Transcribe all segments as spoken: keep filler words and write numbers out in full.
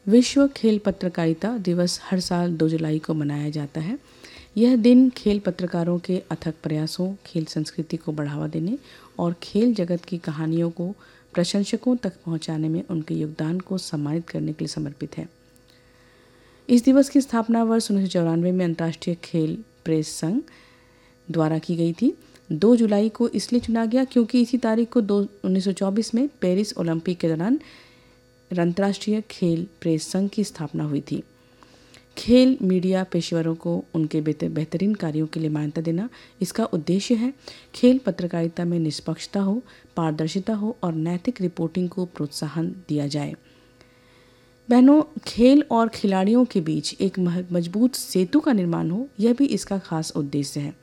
विश्व खेल पत्रकारिता दिवस हर साल दो जुलाई को मनाया जाता है। यह दिन खेल पत्रकारों के अथक प्रयासों, खेल संस्कृति को बढ़ावा देने और खेल जगत की कहानियों को प्रशंसकों तक पहुंचाने में उनके योगदान को सम्मानित करने के लिए समर्पित है। इस दिवस की स्थापना वर्ष उन्नीस सौ चौरानवे में अंतर्राष्ट्रीय खेल प्रेस संघ द्वारा की गई थी। दो जुलाई को इसलिए चुना गया क्योंकि इसी तारीख को दो उन्नीस सौ चौबीस में पेरिस ओलंपिक के दौरान अंतर्राष्ट्रीय खेल प्रेस संघ की स्थापना हुई थी। खेल मीडिया पेशेवरों को उनके बेहतरीन कार्यों के लिए मान्यता देना इसका उद्देश्य है। खेल पत्रकारिता में निष्पक्षता हो, पारदर्शिता हो और नैतिक रिपोर्टिंग को प्रोत्साहन दिया जाए। बहनों, खेल और खिलाड़ियों के बीच एक मजबूत सेतु का निर्माण हो, यह भी इसका खास उद्देश्य है।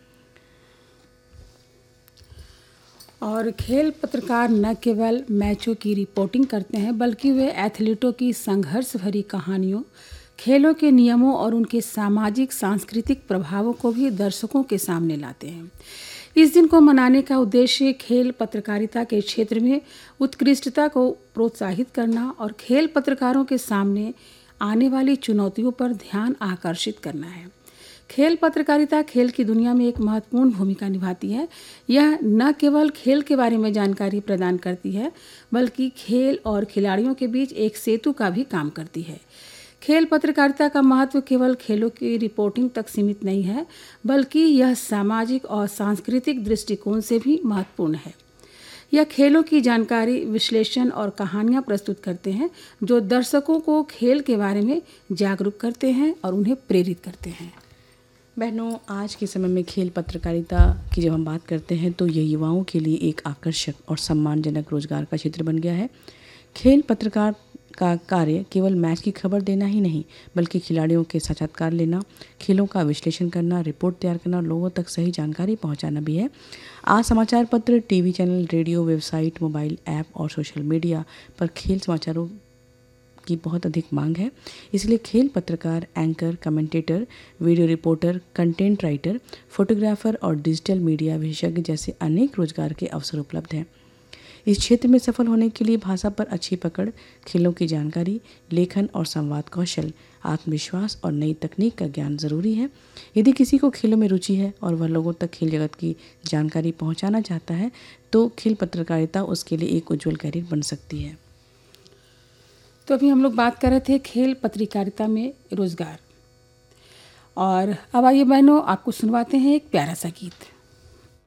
और खेल पत्रकार न केवल मैचों की रिपोर्टिंग करते हैं, बल्कि वे एथलीटों की संघर्ष भरी कहानियों, खेलों के नियमों और उनके सामाजिक सांस्कृतिक प्रभावों को भी दर्शकों के सामने लाते हैं। इस दिन को मनाने का उद्देश्य खेल पत्रकारिता के क्षेत्र में उत्कृष्टता को प्रोत्साहित करना और खेल पत्रकारों के सामने आने वाली चुनौतियों पर ध्यान आकर्षित करना है। खेल पत्रकारिता खेल की दुनिया में एक महत्वपूर्ण भूमिका निभाती है। यह न केवल खेल के बारे में जानकारी प्रदान करती है, बल्कि खेल और खिलाड़ियों के बीच एक सेतु का भी काम करती है। खेल पत्रकारिता का महत्व केवल खेलों की रिपोर्टिंग तक सीमित नहीं है, बल्कि यह सामाजिक और सांस्कृतिक दृष्टिकोण से भी महत्वपूर्ण है। यह खेलों की जानकारी, विश्लेषण और कहानियाँ प्रस्तुत करते हैं जो दर्शकों को खेल के बारे में जागरूक करते हैं और उन्हें प्रेरित करते हैं। बहनों, आज के समय में खेल पत्रकारिता की जब हम बात करते हैं तो यह युवाओं के लिए एक आकर्षक और सम्मानजनक रोजगार का क्षेत्र बन गया है। खेल पत्रकार का कार्य केवल मैच की खबर देना ही नहीं, बल्कि खिलाड़ियों के साक्षात्कार लेना, खेलों का विश्लेषण करना, रिपोर्ट तैयार करना, लोगों तक सही जानकारी पहुंचाना भी है। आज समाचार पत्र, TV channel, radio, website, mobile app और सोशल मीडिया पर खेल समाचारों की बहुत अधिक मांग है। इसलिए खेल पत्रकार, anchor, commentator, video reporter, content writer, photographer और डिजिटल मीडिया विशेषज्ञ जैसे अनेक रोजगार के अवसर उपलब्ध हैं। इस क्षेत्र में सफल होने के लिए भाषा पर अच्छी पकड़, खेलों की जानकारी, लेखन और संवाद कौशल, आत्मविश्वास और नई तकनीक का ज्ञान जरूरी है। यदि किसी को खेलों में रुचि है और वह लोगों तक खेल जगत की जानकारी पहुंचाना चाहता है तो खेल पत्रकारिता उसके लिए एक उज्जवल कैरियर बन सकती है। तो अभी हम लोग बात कर रहे थे खेल पत्रकारिता में रोजगार, और अब आइए बहनों आपको सुनवाते हैं एक प्यारा सा गीत।